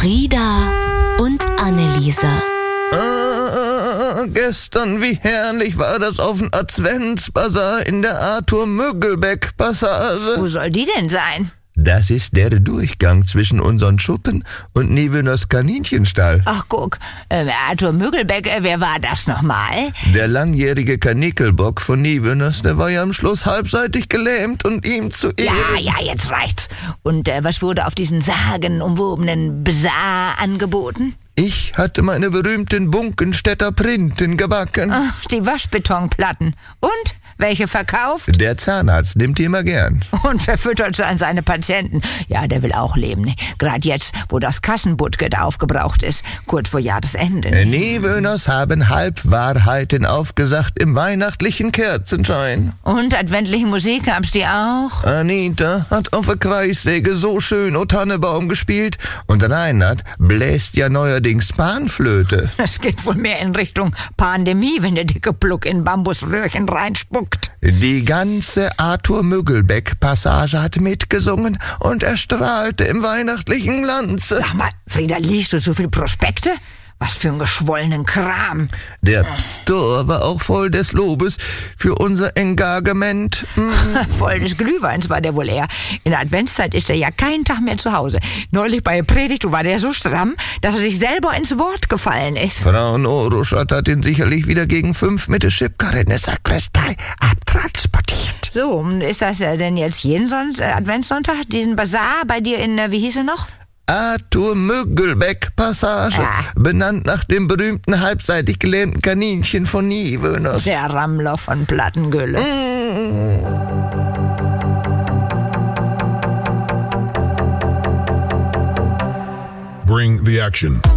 Frieda und Anneliese. Gestern, wie herrlich war das auf dem Adventsbasar in der Arthur-Müggelbeck-Passage. Wo soll die denn sein? Das ist der Durchgang zwischen unseren Schuppen und Niewöhners Kaninchenstall. Ach, guck, Arthur Müggelbeck, wer war das nochmal? Der langjährige Kanickelbock von Niewöhners, der war ja am Schluss halbseitig gelähmt und ihm zu Ehren... Ja, jetzt reicht's. Und was wurde auf diesen sagenumwobenen Basar angeboten? Ich hatte meine berühmten Bunkenstädter Printen gebacken. Ach, die Waschbetonplatten. Und? Welche verkauft? Der Zahnarzt nimmt die immer gern. Und verfüttert sie an seine Patienten. Ja, der will auch leben, ne? Gerade jetzt, wo das Kassenbudget aufgebraucht ist. Kurz vor Jahresende. Ne? Niewöhners haben Halbwahrheiten aufgesagt im weihnachtlichen Kerzenschein. Und adventliche Musik gab's die auch? Anita hat auf der Kreissäge so schön O Tannebaum gespielt und Reinhard bläst ja neuerdings Panflöte. Das geht wohl mehr in Richtung Pandemie, wenn der dicke Pluck in Bambusröhrchen reinspuckt. Die ganze Arthur-Müggelbeck-Passage hat mitgesungen und er strahlte im weihnachtlichen Glanze. Sag mal, Frieda, liest du so viel Prospekte? Was für einen geschwollenen Kram. Der Pstor war auch voll des Lobes für unser Engagement. Voll des Glühweins war der wohl eher. In der Adventszeit ist er ja keinen Tag mehr zu Hause. Neulich bei der Predigt war der so stramm, dass er sich selber ins Wort gefallen ist. Frau Noruschat hat ihn sicherlich wieder gegen 5 mit der Schipkarre in der Sakristei abtransportiert. So, ist das denn jetzt jeden Adventssonntag, diesen Basar bei dir in, wie hieß er noch? Arthur-Müggelbeck-Passage, benannt nach dem berühmten halbseitig gelähmten Kaninchen von Niewöhners. Der Rammler von Plattengülle. Bring the action.